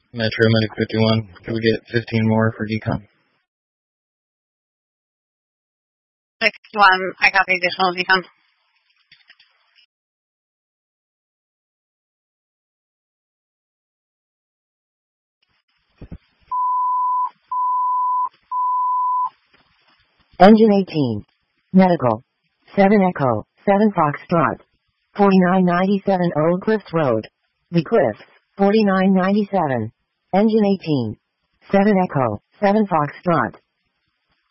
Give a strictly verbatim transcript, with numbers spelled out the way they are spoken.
Metro Medic fifty-one. Could we get fifteen more for decon? fifty-one, I copy additional decon. Engine eighteen. Medical. seven Echo, seven Foxtrot. forty-nine ninety-seven Old Cliffs Road. The Cliffs, forty-nine ninety-seven. Engine eighteen. seven Echo, seven Foxtrot.